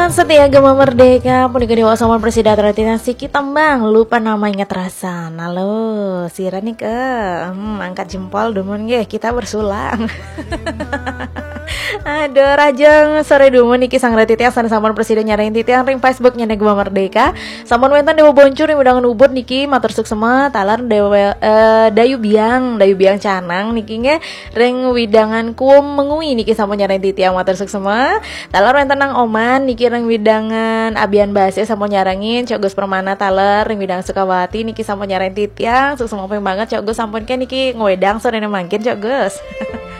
Setia Gema Merdeka, punika dewa soman presida tradisi siki tembang lupa nama ingat rasa. Halo, sira nih ke angkat jempol dumun nggih kita bersulang. Aduh rajang sore dumun niki sang titiang san sampun presiden nyarain titiang ring Facebook nyana Gema Merdeka. Sampun wenten dewa boncur ring undangan ubud niki matur suksema talar dewa dayu biang canang niki nge ring widangan kum mengui niki sampun nyarain titiang matur suksema talar wenten nang oman niki ring widangan abian base sampun nyarangin Cok Gus Permana taler ring widang Sukawati niki sampun nyarain titiang suksema peng banget Cok Gus sampun ke niki ngwedang sore mangkin Cok Gus.